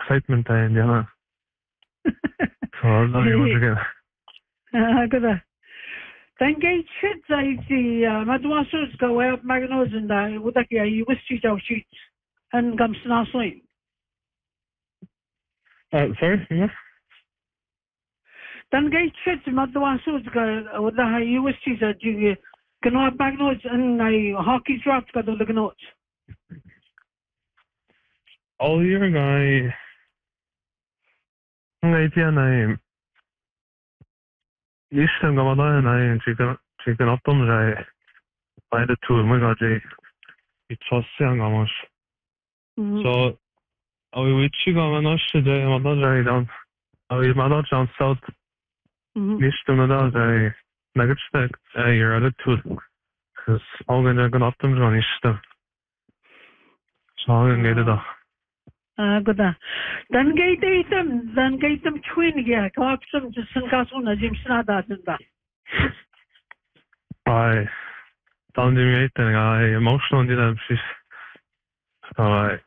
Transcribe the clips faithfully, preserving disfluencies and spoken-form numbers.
excitement in Diana. So I'll tell you once again. Ah, good. Then get shit I see Madwasus go out Magnos and I would like you wish you out sheets and comes to swing. Uh, sorry, yeah? Then get shit Madwasus go with the you wish you that you can have Magnos and I hockey draft got the notes. All year guy. Ngay Diana. Listen, come on, I chicken chicken up them. I by the two. My God, it's so young, almost. So, I will check on my today. I'm not very down. I will not down south. Listen, no, I nugget stack. I you're at two. Because all gonna go up them on Easter. So I'm gonna get it. Ah, good. Then get them, then get them twin yeah. Go up some just some gas on the gym snada and that. I don't do anything. I emotional did that. She's alright.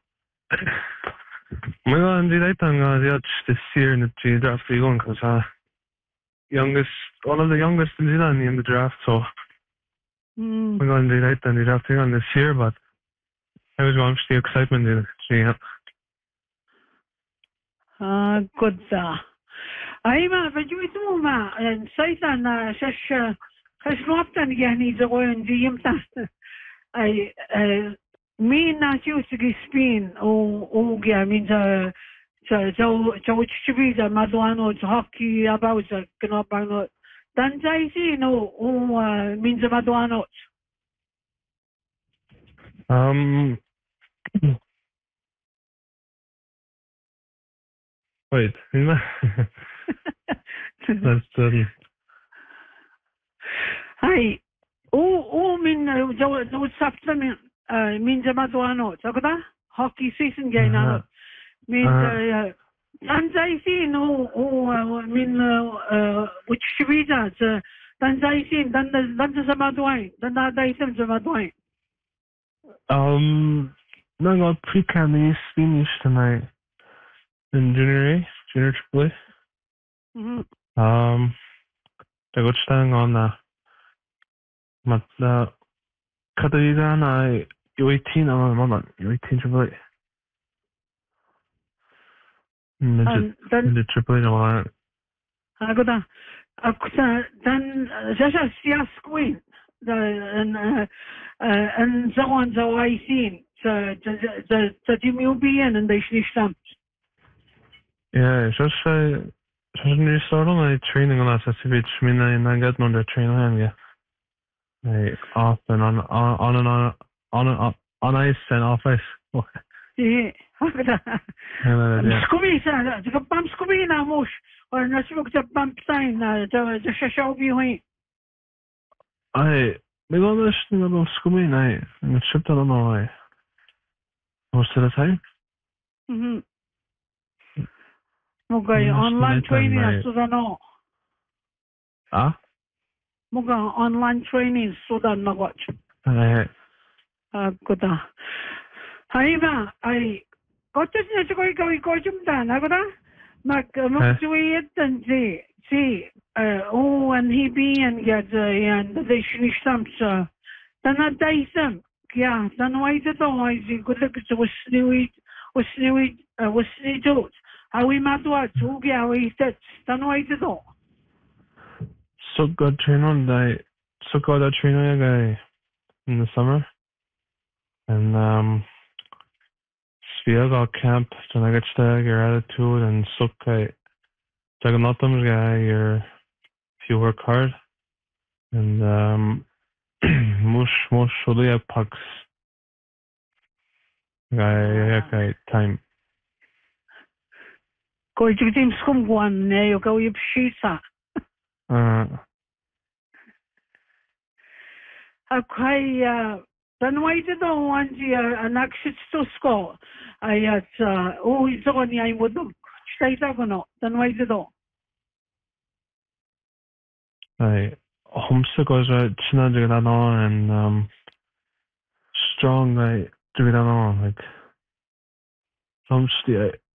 My God, did I think I got this year in the G draft going because uh, youngest, one of the youngest in the in the draft. So my God, did I think the draft on this year, but I was going to see excitement in it. Ah, good. I ma, but you know ma, and Satan, uh, such uh, has not done again. He's going to him. I, uh, me not used to get spin. Oh, oh, yeah, means uh, so, so, so which to be the Madonna hockey about the Knopano. Then I see no, oh, uh, means the Madonna. Um. Wait, that's um. Hi. Oh, oh, mean the the supplement uh means the Madonna. So that hockey season game now means uh. And I see no, oh, I mean uh which should be that. Then I see then the then the Madonna. Then that I see the Madonna. Um. No, I got pre-can finished tonight. In junior A, junior triple A. Mm-hmm. Um, I got staying on the, but the, Katariga and I, U eighteen, oh, no, U eighteen triple A. In the triple A, no, I got that. Then, just as yes, Queen, the, and, uh, and so on, so I seen, the, the, the, the team will be in and they should stamp. Yeah, just uh, just new start on my training on that. Which mean I I get on the training and yeah, like off and on on on and on on on on ice and off ice. Yeah, Scooby, sir, the bump Scooby now, Mosh, or not look the bump sign, the the shall be away. I they got this thing about Scooby night and it's shipped on my most of the time. Mm-hmm. Okay, online training is so no. Ah? Muga online training so that no watch. Uh, uh, good. Haiva, I got to say, go go go jump down. I got a Mac Moxway and see, see, oh, and he be and get and they finish some, sir. Then I die some. Yeah, then why the door? I see good look at was snewy, was snewy, was snewy toes. How we might watch, who get away that, then why the door? So good training, I so good at training guy in the summer. And, um, Sphere got camp, then I get stag, your attitude, and suck, I, take nothing, guy, your, if you work hard. And, um, mush, mush, really have pucks. Guy, guy, time. Go to team scum one, you go, you shoot that. Uh, okay, uh, then why did I want you an action to score? I had, uh, oh, it's only I would look. Stay there or not? Then why did I? I, homesick was a chin to get on and, um, strong, I, to get on, like, some,